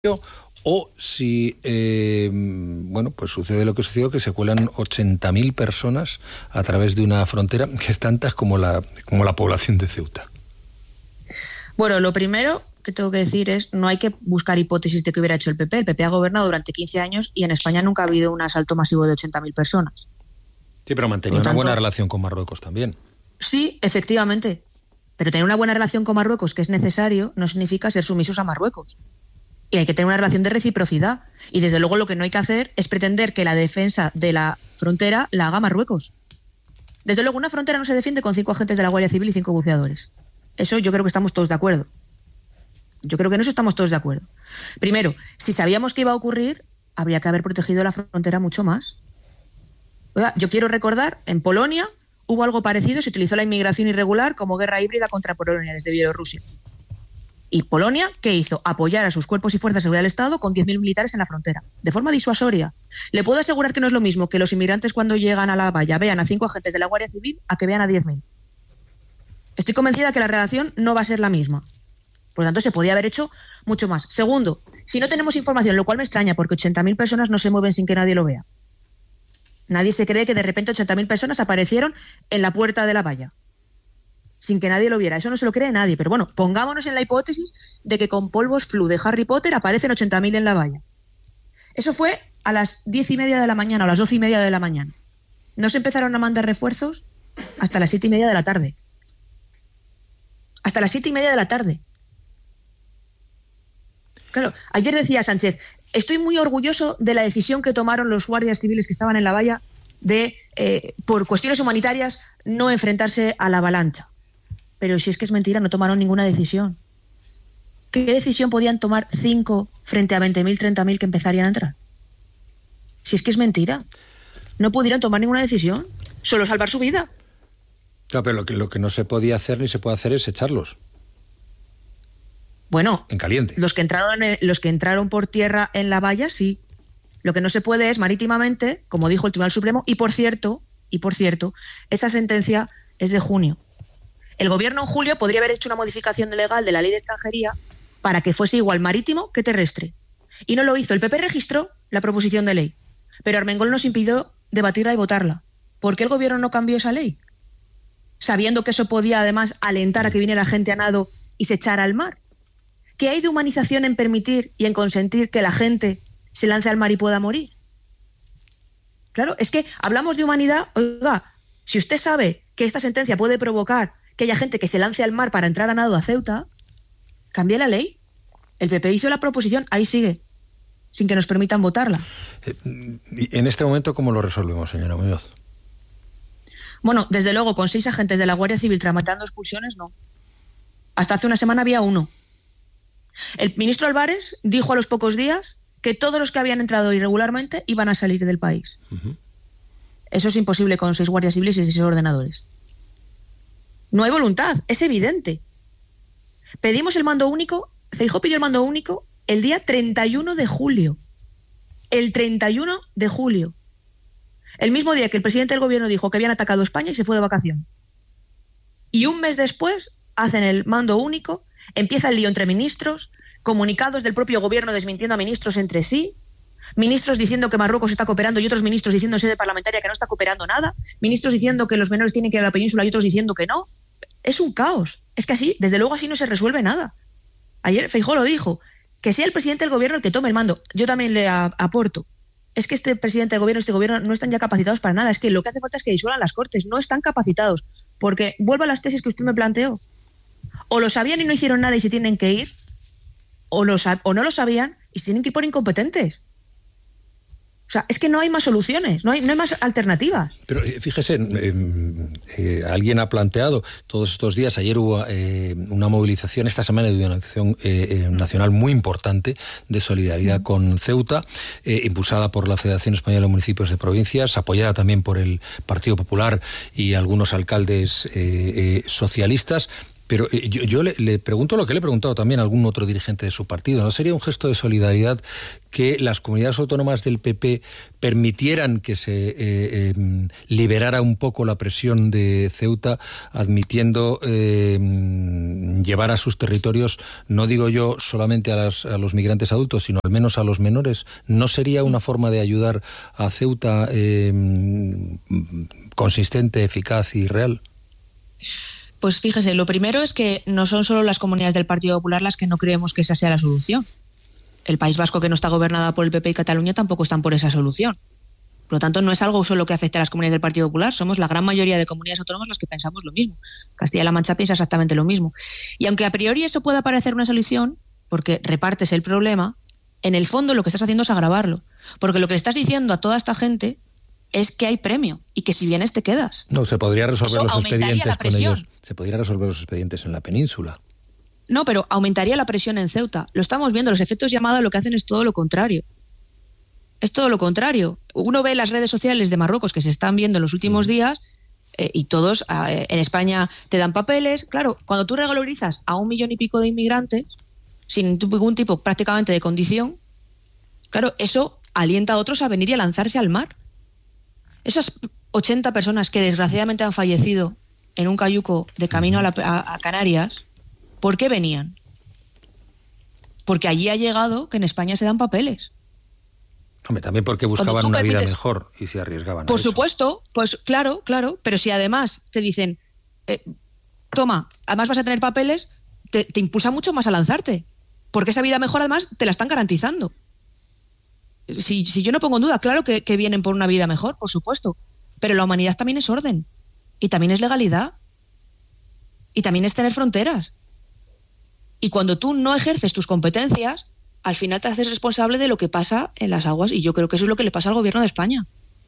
o si pues sucede lo que sucedió, que se cuelan 80.000 personas a través de una frontera que es tantas como la población de Ceuta. Bueno, lo primero que tengo que decir es, no hay que buscar hipótesis de que hubiera hecho el PP. El PP ha gobernado durante 15 años y en España nunca ha habido un asalto masivo de 80.000 personas. Sí, pero mantenía una buena relación con Marruecos también. Sí, efectivamente. Pero tener una buena relación con Marruecos, que es necesario, no significa ser sumisos a Marruecos. Y hay que tener una relación de reciprocidad. Y desde luego lo que no hay que hacer es pretender que la defensa de la frontera la haga Marruecos. Desde luego una frontera no se defiende con 5 agentes de la Guardia Civil y 5 buceadores. Eso yo creo que estamos todos de acuerdo. Yo creo que en eso estamos todos de acuerdo. Primero, si sabíamos que iba a ocurrir, habría que haber protegido la frontera mucho más. Oiga, yo quiero recordar, en Polonia hubo algo parecido, se utilizó la inmigración irregular como guerra híbrida contra Polonia desde Bielorrusia. Y Polonia, ¿qué hizo? Apoyar a sus cuerpos y fuerzas de seguridad del Estado con 10.000 militares en la frontera, de forma disuasoria. Le puedo asegurar que no es lo mismo que los inmigrantes cuando llegan a la valla vean a 5 agentes de la Guardia Civil a que vean a 10.000. Estoy convencida que la relación no va a ser la misma. Por lo tanto, se podía haber hecho mucho más. Segundo, si no tenemos información, lo cual me extraña, porque 80.000 personas no se mueven sin que nadie lo vea. Nadie se cree que de repente 80.000 personas aparecieron en la puerta de la valla, sin que nadie lo viera. Eso no se lo cree nadie. Pero bueno, pongámonos en la hipótesis de que con polvos flu de Harry Potter aparecen 80.000 en la valla. Eso fue a las 10:30 de la mañana o a las 12:30 de la mañana. No se empezaron a mandar refuerzos hasta las 7:30 de la tarde. Hasta las 7:30 de la tarde. Claro, ayer decía Sánchez, estoy muy orgulloso de la decisión que tomaron los guardias civiles que estaban en la valla de, por cuestiones humanitarias, no enfrentarse a la avalancha. Pero si es que es mentira, no tomaron ninguna decisión. ¿Qué decisión podían tomar 5 frente a 20.000, 30.000 que empezarían a entrar? Si es que es mentira. No pudieron tomar ninguna decisión, solo salvar su vida. Claro, pero lo que no se podía hacer ni se puede hacer es echarlos. Bueno, en caliente. Los que entraron por tierra en la valla, sí. Lo que no se puede es marítimamente, como dijo el Tribunal Supremo, y por cierto, esa sentencia es de junio. El gobierno en julio podría haber hecho una modificación legal de la ley de extranjería para que fuese igual marítimo que terrestre. Y no lo hizo. El PP registró la proposición de ley, pero Armengol nos impidió debatirla y votarla. ¿Por qué el gobierno no cambió esa ley? Sabiendo que eso podía además alentar a que viniera gente a nado y se echara al mar. ¿Qué hay de humanización en permitir y en consentir que la gente se lance al mar y pueda morir? Claro, es que hablamos de humanidad. Oiga, si usted sabe que esta sentencia puede provocar que haya gente que se lance al mar para entrar a nado a Ceuta, cambie la ley. El PP hizo la proposición, ahí sigue, sin que nos permitan votarla. En este momento, ¿cómo lo resolvemos, señora Muñoz? Bueno, desde luego, con 6 agentes de la Guardia Civil tramitando expulsiones, no. Hasta hace una semana había 1. El ministro Álvarez dijo a los pocos días que todos los que habían entrado irregularmente iban a salir del país. Uh-huh. Eso es imposible con 6 guardias civiles y 6 ordenadores. No hay voluntad, es evidente. Pedimos el mando único, Feijóo pidió el mando único el día 31 de julio. El 31 de julio. El mismo día que el presidente del gobierno dijo que habían atacado España y se fue de vacación. Y un mes después hacen el mando único. Empieza el lío entre ministros, comunicados del propio gobierno desmintiendo a ministros entre sí, ministros diciendo que Marruecos está cooperando y otros ministros diciendo en sede parlamentaria que no está cooperando nada, ministros diciendo que los menores tienen que ir a la península y otros diciendo que no. Es un caos. Es que así, desde luego así no se resuelve nada. Ayer Feijóo lo dijo, que sea el presidente del gobierno el que tome el mando. Yo también le aporto. Es que este presidente del gobierno, este gobierno no están ya capacitados para nada. Es que lo que hace falta es que disuelvan las Cortes. No están capacitados. Porque vuelvo a las tesis que usted me planteó. O lo sabían y no hicieron nada y se tienen que ir, o no lo sabían y se tienen que ir por incompetentes. O sea, es que no hay más soluciones, no hay más alternativas. Pero fíjese, alguien ha planteado todos estos días, ayer hubo una movilización, esta semana de una acción nacional muy importante de solidaridad con Ceuta, impulsada por la Federación Española de Municipios de Provincias, apoyada también por el Partido Popular y algunos alcaldes socialistas. Pero yo le pregunto lo que le he preguntado también a algún otro dirigente de su partido. ¿No sería un gesto de solidaridad que las comunidades autónomas del PP permitieran que se liberara un poco la presión de Ceuta, admitiendo llevar a sus territorios, no digo yo solamente a los migrantes adultos, sino al menos a los menores? ¿No sería una forma de ayudar a Ceuta consistente, eficaz y real? Pues fíjese, lo primero es que no son solo las comunidades del Partido Popular las que no creemos que esa sea la solución. El País Vasco, que no está gobernada por el PP, y Cataluña tampoco están por esa solución. Por lo tanto, no es algo solo que afecte a las comunidades del Partido Popular, somos la gran mayoría de comunidades autónomas las que pensamos lo mismo. Castilla-La Mancha piensa exactamente lo mismo. Y aunque a priori eso pueda parecer una solución, porque repartes el problema, en el fondo lo que estás haciendo es agravarlo. Porque lo que le estás diciendo a toda esta gente es que hay premio y que si vienes te quedas. No, se podría resolver los expedientes con ellos. Se podría resolver los expedientes en la península. No, pero aumentaría la presión en Ceuta. Lo estamos viendo, los efectos llamada lo que hacen es todo lo contrario. Es todo lo contrario. Uno ve las redes sociales de Marruecos que se están viendo en los últimos días y todos en España te dan papeles. Claro, cuando tú regularizas a 1 millón y pico de inmigrantes sin ningún tipo prácticamente de condición, claro, eso alienta a otros a venir y a lanzarse al mar. Esas 80 personas que desgraciadamente han fallecido en un cayuco de camino a Canarias, ¿por qué venían? Porque allí ha llegado que en España se dan papeles. Hombre, también porque buscaban una vida mejor y se arriesgaban. Por supuesto, pues claro, pero si además te dicen, toma, además vas a tener papeles, te impulsa mucho más a lanzarte, porque esa vida mejor además te la están garantizando. Si yo no pongo en duda, claro que vienen por una vida mejor, por supuesto, pero la humanidad también es orden, y también es legalidad, y también es tener fronteras. Y cuando tú no ejerces tus competencias, al final te haces responsable de lo que pasa en las aguas, y yo creo que eso es lo que le pasa al gobierno de España.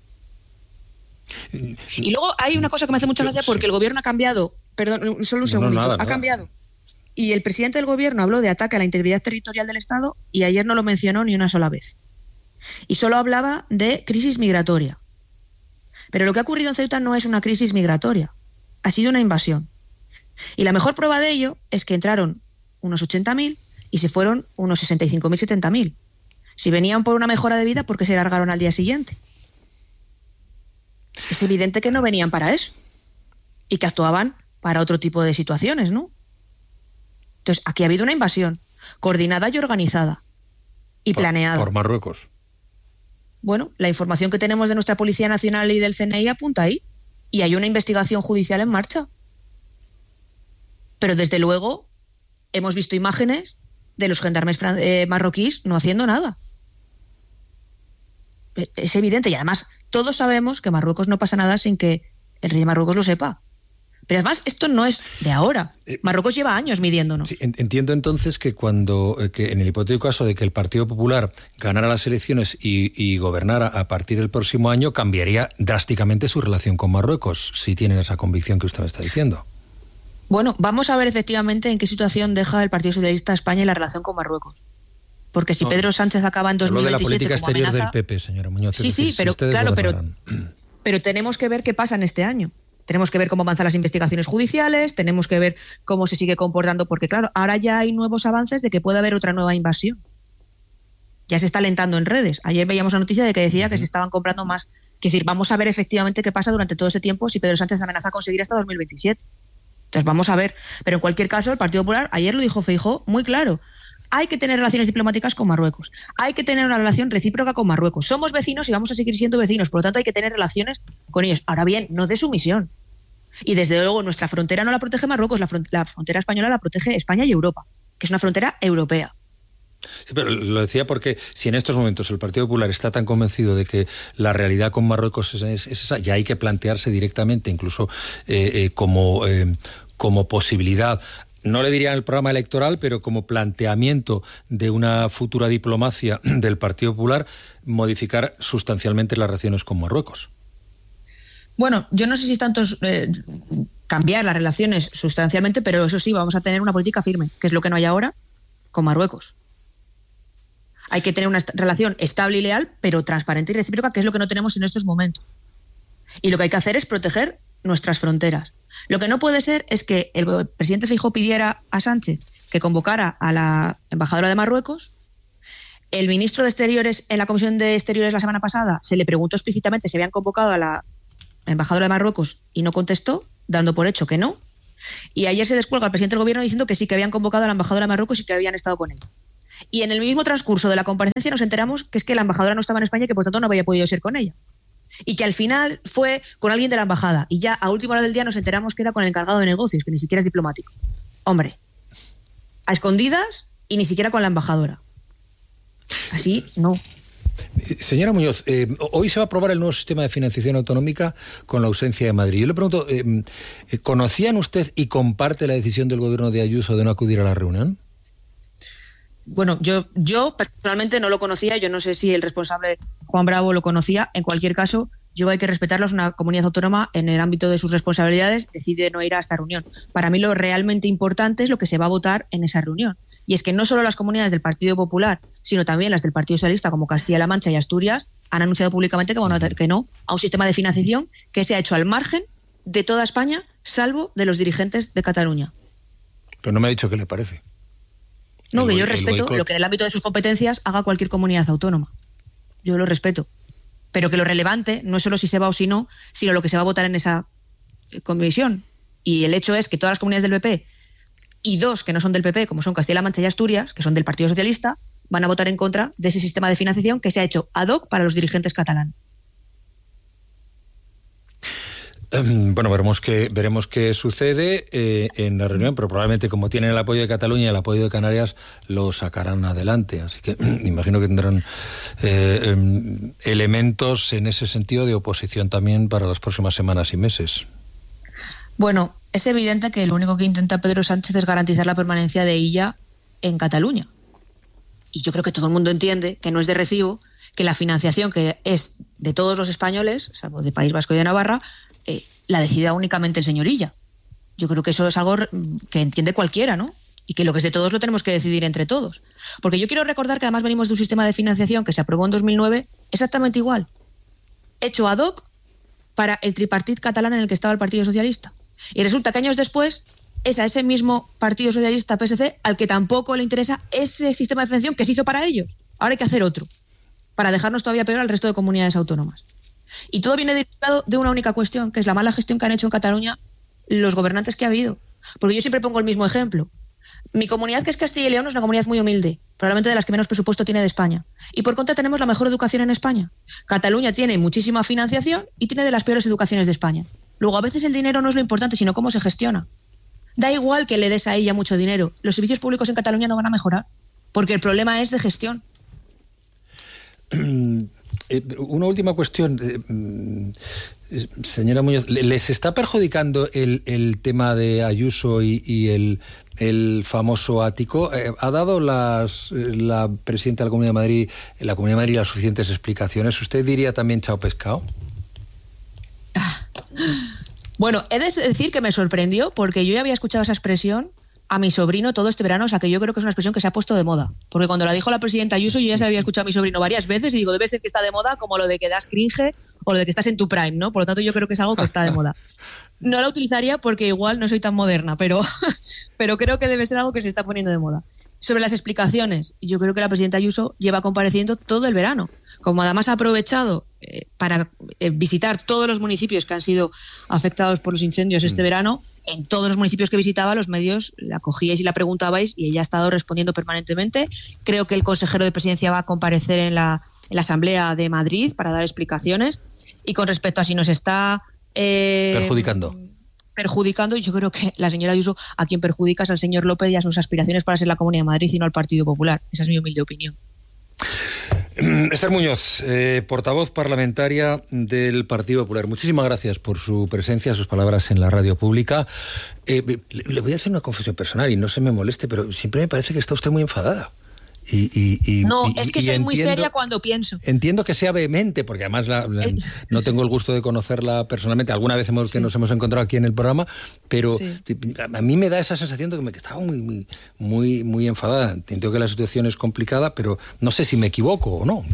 Y luego hay una cosa que me hace mucha gracia, porque el gobierno ha cambiado, perdón, solo un segundito, ha cambiado. Y el presidente del gobierno habló de ataque a la integridad territorial del Estado y ayer no lo mencionó ni una sola vez. Y solo hablaba de crisis migratoria. Pero lo que ha ocurrido en Ceuta no es una crisis migratoria, ha sido una invasión. Y la mejor prueba de ello es que entraron unos 80.000 y se fueron unos 65.000, 70.000. Si venían por una mejora de vida, ¿por qué se largaron al día siguiente? Es evidente que no venían para eso y que actuaban para otro tipo de situaciones, ¿no? Entonces, aquí ha habido una invasión coordinada y organizada y planeada. Por Marruecos. Bueno, la información que tenemos de nuestra Policía Nacional y del CNI apunta ahí. Y hay una investigación judicial en marcha. Pero desde luego hemos visto imágenes de los gendarmes marroquíes no haciendo nada. Es evidente. Y además todos sabemos que Marruecos no pasa nada sin que el rey de Marruecos lo sepa. Pero además esto no es de ahora. Marruecos lleva años midiéndonos. Sí, entiendo entonces que que en el hipotético caso de que el Partido Popular ganara las elecciones y gobernara a partir del próximo año, cambiaría drásticamente su relación con Marruecos, si tienen esa convicción que usted me está diciendo. Bueno, vamos a ver efectivamente en qué situación deja el Partido Socialista de España y la relación con Marruecos. Porque si Pedro Sánchez acaba en 2027 de la política como exterior amenaza, del PP, señora Muñoz. Sí, pero claro, pero tenemos que ver qué pasa en este año. Tenemos que ver cómo avanzan las investigaciones judiciales, tenemos que ver cómo se sigue comportando, porque claro, ahora ya hay nuevos avances de que puede haber otra nueva invasión. Ya se está alentando en redes. Ayer veíamos la noticia de que decía que se estaban comprando más. Es decir, vamos a ver efectivamente qué pasa durante todo ese tiempo si Pedro Sánchez amenaza a conseguir hasta 2027. Entonces vamos a ver. Pero en cualquier caso, el Partido Popular, ayer lo dijo Feijóo muy claro, hay que tener relaciones diplomáticas con Marruecos, hay que tener una relación recíproca con Marruecos. Somos vecinos y vamos a seguir siendo vecinos, por lo tanto hay que tener relaciones con ellos. Ahora bien, no de sumisión. Y desde luego nuestra frontera no la protege Marruecos, la frontera española la protege España y Europa, que es una frontera europea. Sí, pero lo decía porque si en estos momentos el Partido Popular está tan convencido de que la realidad con Marruecos es esa, ya hay que plantearse directamente, incluso como posibilidad, no le diría en el programa electoral, pero como planteamiento de una futura diplomacia del Partido Popular, modificar sustancialmente las relaciones con Marruecos. Bueno, yo no sé si es tanto cambiar las relaciones sustancialmente, pero eso sí, vamos a tener una política firme, que es lo que no hay ahora con Marruecos. Hay que tener una relación estable y leal, pero transparente y recíproca, que es lo que no tenemos en estos momentos. Y lo que hay que hacer es proteger nuestras fronteras. Lo que no puede ser es que el presidente Feijóo pidiera a Sánchez que convocara a la embajadora de Marruecos. El ministro de Exteriores en la Comisión de Exteriores la semana pasada se le preguntó explícitamente si habían convocado a la embajadora de Marruecos y no contestó, dando por hecho que no. Y ayer se descuelga el presidente del gobierno diciendo que sí, que habían convocado a la embajadora de Marruecos y que habían estado con ella. Y en el mismo transcurso de la comparecencia nos enteramos que es que la embajadora no estaba en España y que por tanto no había podido ser con ella. Y que al final fue con alguien de la embajada. Y ya a última hora del día nos enteramos que era con el encargado de negocios, que ni siquiera es diplomático. Hombre, a escondidas y ni siquiera con la embajadora. Así, no. Señora Muñoz, hoy se va a aprobar el nuevo sistema de financiación autonómica con la ausencia de Madrid. Yo le pregunto, ¿conocían usted y comparte la decisión del gobierno de Ayuso de no acudir a la reunión? Bueno, yo personalmente no lo conocía, yo no sé si el responsable Juan Bravo lo conocía. En cualquier caso, yo hay que respetarlos. Una comunidad autónoma, en el ámbito de sus responsabilidades, decide no ir a esta reunión. Para mí lo realmente importante es lo que se va a votar en esa reunión. Y es que no solo las comunidades del Partido Popular, sino también las del Partido Socialista, como Castilla-La Mancha y Asturias, han anunciado públicamente que van a votar que no a un sistema de financiación que se ha hecho al margen de toda España, salvo de los dirigentes de Cataluña. Pero no me ha dicho qué le parece. No, que yo respeto lo que en el ámbito de sus competencias haga cualquier comunidad autónoma. Yo lo respeto. Pero que lo relevante no es solo si se va o si no, sino lo que se va a votar en esa comisión. Y el hecho es que todas las comunidades del PP y dos que no son del PP, como son Castilla-La Mancha y Asturias, que son del Partido Socialista, van a votar en contra de ese sistema de financiación que se ha hecho ad hoc para los dirigentes catalanes. Bueno, veremos qué sucede en la reunión, pero probablemente como tienen el apoyo de Cataluña y el apoyo de Canarias, lo sacarán adelante. Así que imagino que tendrán elementos en ese sentido de oposición también para las próximas semanas y meses. Bueno, es evidente que lo único que intenta Pedro Sánchez es garantizar la permanencia de Illa en Cataluña. Y yo creo que todo el mundo entiende que no es de recibo que la financiación, que es de todos los españoles, salvo de País Vasco y de Navarra, la decida únicamente el señor Illa. Yo creo que eso es algo que entiende cualquiera, ¿no? Y que lo que es de todos lo tenemos que decidir entre todos. Porque yo quiero recordar que además venimos de un sistema de financiación que se aprobó en 2009 exactamente igual, hecho ad hoc para el tripartit catalán en el que estaba el Partido Socialista. Y resulta que años después es a ese mismo Partido Socialista PSC al que tampoco le interesa ese sistema de financiación que se hizo para ellos. Ahora hay que hacer otro, para dejarnos todavía peor al resto de comunidades autónomas. Y todo viene derivado de una única cuestión, que es la mala gestión que han hecho en Cataluña los gobernantes que ha habido. Porque yo siempre pongo el mismo ejemplo. Mi comunidad, que es Castilla y León, es una comunidad muy humilde, probablemente de las que menos presupuesto tiene de España. Y por contra tenemos la mejor educación en España. Cataluña tiene muchísima financiación y tiene de las peores educaciones de España. Luego, a veces el dinero no es lo importante, sino cómo se gestiona. Da igual que le des a ella mucho dinero. Los servicios públicos en Cataluña no van a mejorar, porque el problema es de gestión. Una última cuestión, señora Muñoz, ¿les está perjudicando el tema de Ayuso y el famoso ático? ¿Ha dado la presidenta de la Comunidad de Madrid, las suficientes explicaciones? ¿Usted diría también chao pescado? Bueno, he de decir que me sorprendió porque yo ya había escuchado esa expresión a mi sobrino todo este verano, o sea que yo creo que es una expresión que se ha puesto de moda, porque cuando la dijo la presidenta Ayuso yo ya se la había escuchado a mi sobrino varias veces y digo, debe ser que está de moda como lo de que das cringe o lo de que estás en tu prime, ¿no? Por lo tanto yo creo que es algo que está de moda. No la utilizaría porque igual no soy tan moderna, pero creo que debe ser algo que se está poniendo de moda. Sobre las explicaciones, yo creo que la presidenta Ayuso lleva compareciendo todo el verano. Como además ha aprovechado para visitar todos los municipios que han sido afectados por los incendios este verano, en todos los municipios que visitaba, los medios la cogíais y la preguntabais y ella ha estado respondiendo permanentemente. Creo que el consejero de Presidencia va a comparecer en la Asamblea de Madrid para dar explicaciones. Y con respecto a si nos está perjudicando, yo creo que la señora Ayuso a quien perjudica es al señor López y a sus aspiraciones para ser la Comunidad de Madrid y no al Partido Popular. Esa es mi humilde opinión. Esther Muñoz, portavoz parlamentaria del Partido Popular. Muchísimas gracias por su presencia, sus palabras en la radio pública. Le voy a hacer una confesión personal y no se me moleste, pero siempre me parece que está usted muy enfadada. Es que soy muy seria cuando pienso. Entiendo que sea vehemente, porque además no tengo el gusto de conocerla personalmente. Alguna vez que nos hemos encontrado aquí en el programa, pero a mí me da esa sensación de que estaba muy enfadada. Entiendo que la situación es complicada, pero no sé si me equivoco o no.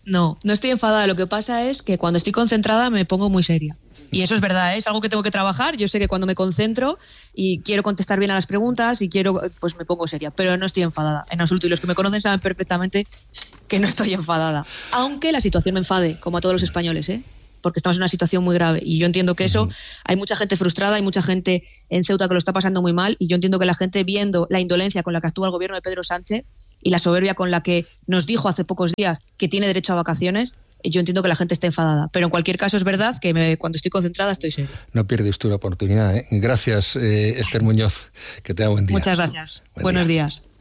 No estoy enfadada. Lo que pasa es que cuando estoy concentrada me pongo muy seria. Y eso es verdad, ¿eh? Es algo que tengo que trabajar. Yo sé que cuando me concentro y quiero contestar bien a las preguntas y pues me pongo seria. Pero no estoy enfadada, en absoluto. Y los que me conocen saben perfectamente que no estoy enfadada. Aunque la situación me enfade, como a todos los españoles, ¿eh? Porque estamos en una situación muy grave. Y yo entiendo que eso, hay mucha gente frustrada, hay mucha gente en Ceuta que lo está pasando muy mal. Y yo entiendo que la gente, viendo la indolencia con la que actúa el gobierno de Pedro Sánchez y la soberbia con la que nos dijo hace pocos días que tiene derecho a vacaciones, yo entiendo que la gente está enfadada. Pero en cualquier caso es verdad que cuando estoy concentrada estoy seria. No pierdes tú la oportunidad, ¿eh? Gracias, Esther Muñoz. Que tenga buen día. Muchas gracias. Buenos días.